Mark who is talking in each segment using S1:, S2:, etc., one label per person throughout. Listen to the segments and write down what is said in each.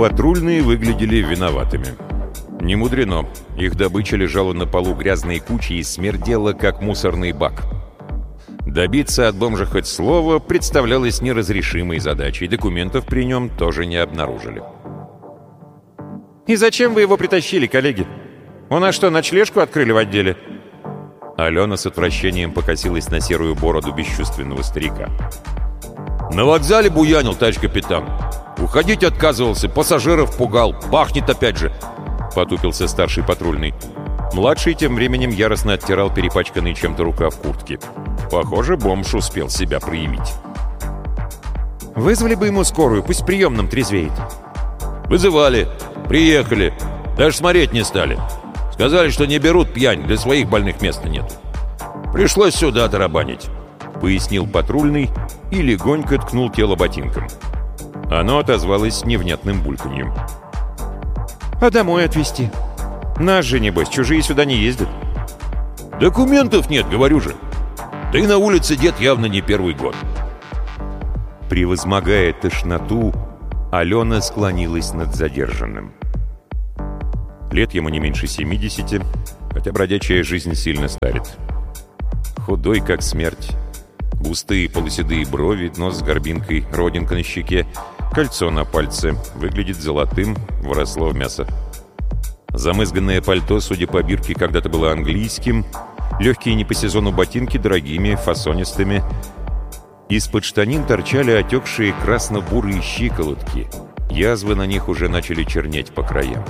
S1: Патрульные выглядели виноватыми. Не мудрено. Их добыча лежала на полу грязной кучей и смердела, как мусорный бак. Добиться от бомжа хоть слова представлялось неразрешимой задачей. Документов при нем тоже не обнаружили. «И зачем вы его притащили, коллеги? У нас что, ночлежку открыли в отделе?» Алена с отвращением покосилась на серую бороду бесчувственного старика. «На вокзале буянил, товарищ капитан. Уходить отказывался, пассажиров пугал. Пахнет опять же!» — потупился старший патрульный. Младший тем временем яростно оттирал перепачканный чем-то рукав куртки. Похоже, бомж успел себя проявить. «Вызвали бы ему скорую, пусть в приемном трезвеет». «Вызывали. Приехали. Даже смотреть не стали. Сказали, что не берут пьянь, для своих больных места нет. Пришлось сюда тарабанить», — пояснил патрульный и легонько ткнул тело ботинком. Оно отозвалось невнятным бульканьем. «А домой отвезти? Нас же, небось, чужие сюда не ездят». «Документов нет, говорю же. Да и на улице дед явно не первый год». Превозмогая тошноту, Алена склонилась над задержанным. Лет ему не меньше 70, хотя бродячая жизнь сильно старит. Худой, как смерть. Густые полуседые брови, нос с горбинкой, родинка на щеке, кольцо на пальце. Выглядит золотым, вросло в мясо. Замызганное пальто, судя по бирке, когда-то было английским. Легкие не по сезону ботинки, дорогими, фасонистыми. Из-под штанин торчали отекшие красно-бурые щиколотки. Язвы на них уже начали чернеть по краям.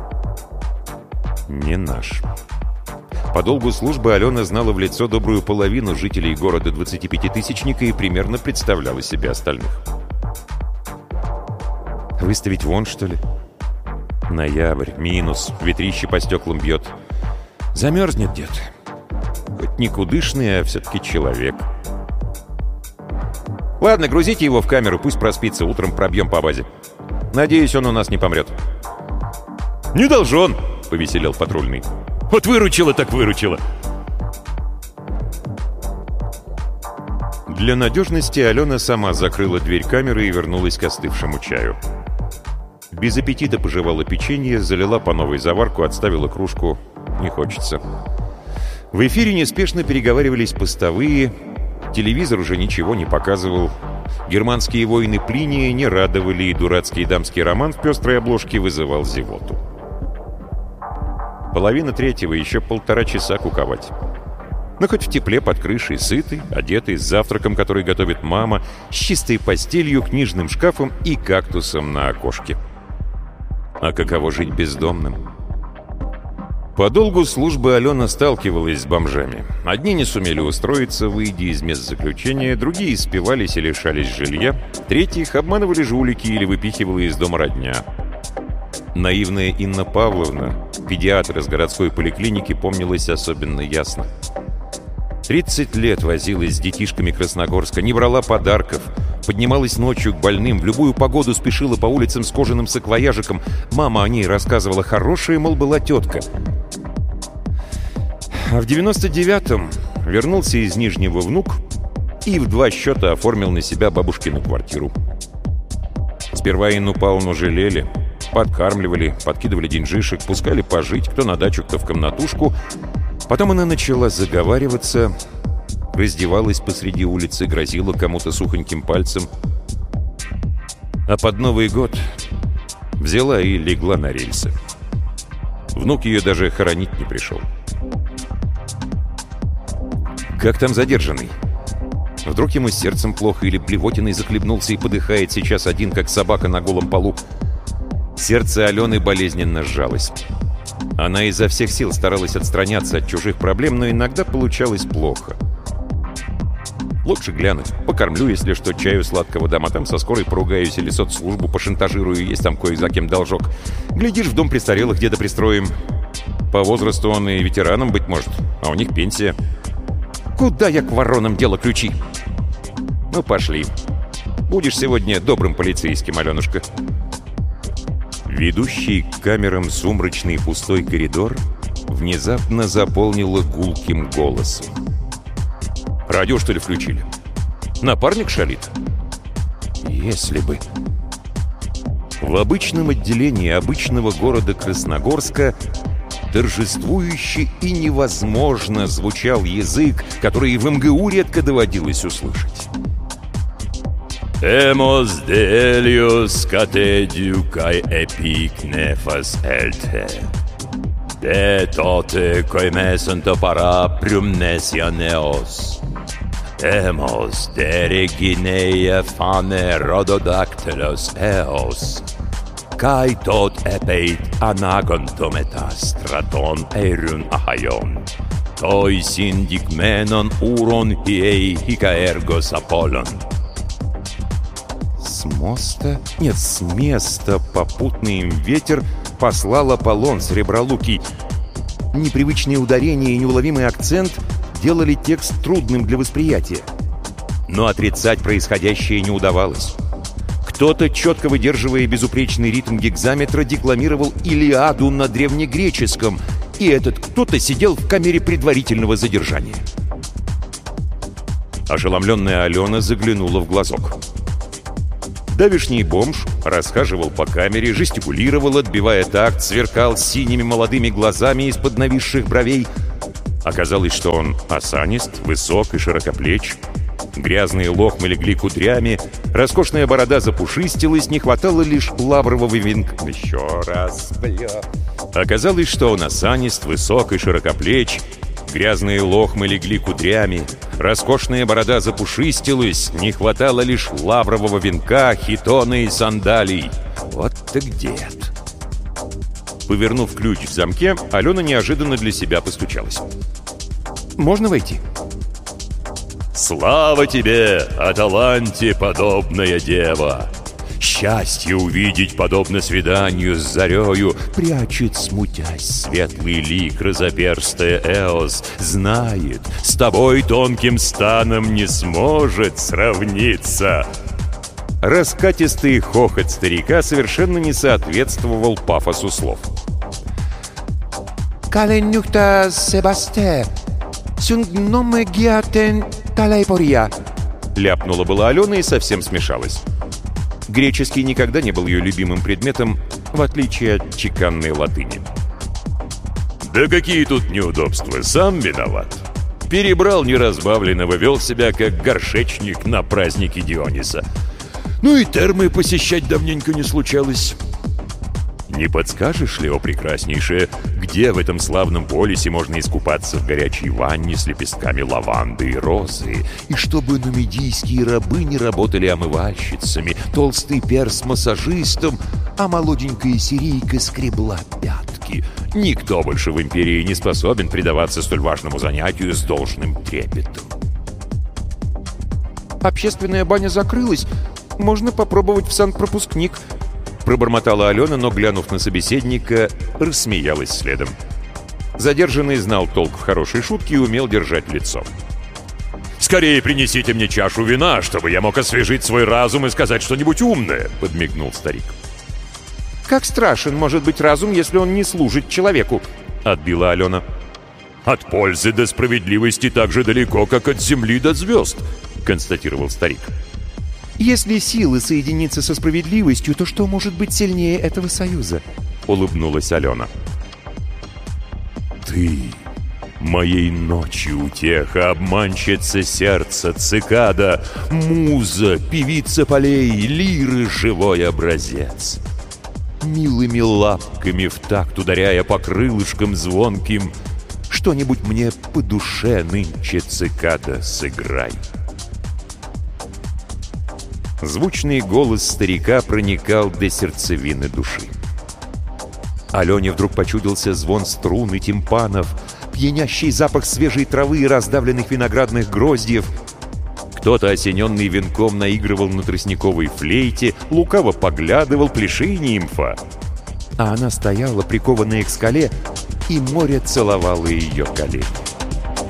S1: Не наш. По долгу службы Алена знала в лицо добрую половину жителей города 25-тысячника и примерно представляла себе остальных. Выставить вон, что ли? Ноябрь, минус, ветрище по стеклам бьет. Замерзнет дед. Хоть никудышный, а все-таки человек. Ладно, грузите его в камеру, пусть проспится, утром пробьем по базе. Надеюсь, он у нас не помрет. «Не должен!» — повеселел патрульный. «Вот выручила так выручила!» Для надежности Алена сама закрыла дверь камеры и вернулась к остывшему чаю. Без аппетита пожевала печенье, залила по новой заварку, отставила кружку. Не хочется. В эфире неспешно переговаривались постовые. Телевизор уже ничего не показывал. Германские войны Плиния не радовали, и дурацкий дамский роман в пестрой обложке вызывал зевоту. 2:30, еще 1,5 часа куковать. Но хоть в тепле под крышей, сытый, одетый, с завтраком, который готовит мама, с чистой постелью, книжным шкафом и кактусом на окошке. А каково жить бездомным? По долгу службы Алена сталкивалась с бомжами. Одни не сумели устроиться, выйдя из мест заключения, другие спивались и лишались жилья, третьих обманывали жулики или выпихивала из дома родня. Наивная Инна Павловна, педиатр из городской поликлиники, помнилась особенно ясно. 30 лет возилась с детишками Красногорска, не брала подарков, поднималась ночью к больным, в любую погоду спешила по улицам с кожаным саквояжиком. Мама о ней рассказывала, хорошая, мол, была тетка. А в 99-м вернулся из Нижнего внук и в 2 счета оформил на себя бабушкину квартиру. Сперва Инну Павловну жалели, подкармливали, подкидывали деньжишек, пускали пожить, кто на дачу, кто в комнатушку. Потом она начала заговариваться, раздевалась посреди улицы, грозила кому-то сухоньким пальцем. А под Новый год взяла и легла на рельсы. Внук ее даже хоронить не пришел. Как там задержанный? Вдруг ему с сердцем плохо или блевотиной захлебнулся и подыхает сейчас один, как собака на голом полу? Сердце Алены болезненно сжалось. Она изо всех сил старалась отстраняться от чужих проблем, но иногда получалось плохо. Лучше глянуть. Покормлю, если что, чаю сладкого дам, а там со скорой поругаюсь или соцслужбу пошантажирую, есть там кое за кем должок. Глядишь, в дом престарелых деда пристроим. По возрасту он и ветераном быть может, а у них пенсия. Куда я к воронам дела ключи? Ну, пошли. Будешь сегодня добрым полицейским, Аленушка. Ведущий к камерам сумрачный пустой коридор внезапно заполнило гулким голосом. Радио, что ли, включили? Напарник шалит? Если бы. В обычном отделении обычного города Красногорска торжествующе и невозможно звучал язык, который в МГУ редко доводилось услышать. «Hemos de Helios catediu kai epic nefas elte. De tote coimesant para prumnesia neos. Hemos de regineia fane rododactylos eos. Kai tot epeit anagontometas straton eirun ahaion. Toi syndigmenon uron hiei hikaergos Apollon». С места попутный им ветер послал Аполлон Сребролукий. Непривычные ударения и неуловимый акцент делали текст трудным для восприятия. Но отрицать происходящее не удавалось. Кто-то, четко выдерживая безупречный ритм гекзаметра, декламировал «Илиаду» на древнегреческом, и этот кто-то сидел в камере предварительного задержания. Ошеломленная Алена заглянула в глазок. Давишний бомж расхаживал по камере, жестикулировал, отбивая такт, сверкал синими молодыми глазами из-под нависших бровей. Оказалось, что он осанист, высок и широкоплеч. Грязные лохмы легли кудрями, роскошная борода запушистилась, не хватало лишь лаврового венка. Еще раз, бля. Оказалось, что он осанист, высок и широкоплеч. Грязные лохмы легли кудрями, роскошная борода запушистилась, не хватало лишь лаврового венка, хитона и сандалий. Вот так дед. Повернув ключ в замке, Алена неожиданно для себя постучалась. «Можно войти?» «Слава тебе, Аталанте подобная дева! Счастье увидеть, подобно свиданию с зарею, прячет, смутясь, светлый лик разоперстая Эос, знает, с тобой тонким станом не сможет сравниться». Раскатистый хохот старика совершенно не соответствовал пафосу слов.
S2: «Каленюкта Себасте, сюнгноме гиатен талайпория»,
S1: ляпнула была Алена и совсем смешалась. Греческий никогда не был ее любимым предметом, в отличие от чеканной латыни. «Да какие тут неудобства, сам виноват. Перебрал неразбавленного, вел себя как горшечник на празднике Диониса. Ну и термы посещать давненько не случалось. Не подскажешь ли, о прекраснейшая, где в этом славном полисе можно искупаться в горячей ванне с лепестками лаванды и розы, и чтобы нумидийские рабы не работали омывальщицами, толстый перс массажистом, а молоденькая сирийка скребла пятки? Никто больше в империи не способен предаваться столь важному занятию с должным трепетом».
S2: «Общественная баня закрылась. Можно попробовать в санпропускник»,
S1: пробормотала Алена, но, глянув на собеседника, рассмеялась следом. Задержанный знал толк в хорошей шутке и умел держать лицо. «Скорее принесите мне чашу вина, чтобы я мог освежить свой разум и сказать что-нибудь умное», — подмигнул старик.
S2: «Как страшен может быть разум, если он не служит человеку?»
S1: — отбила Алена. «От пользы до справедливости так же далеко, как от земли до звезд», — констатировал старик.
S2: «Если силы соединятся со справедливостью, то что может быть сильнее этого союза?»
S1: — улыбнулась Алена. «Ты, моей ночью утеха, обманщица сердца, цикада, муза, певица полей, лиры, живой образец. Милыми лапками в такт ударяя по крылышкам звонким, что-нибудь мне по душе нынче, цикада, сыграй». Звучный голос старика проникал до сердцевины души. Алене вдруг почудился звон струн и тимпанов, пьянящий запах свежей травы и раздавленных виноградных гроздьев. Кто-то, осененный венком, наигрывал на тростниковой флейте, лукаво поглядывал, пляши нимфа. А она стояла, прикованная к скале, и море целовало ее колени.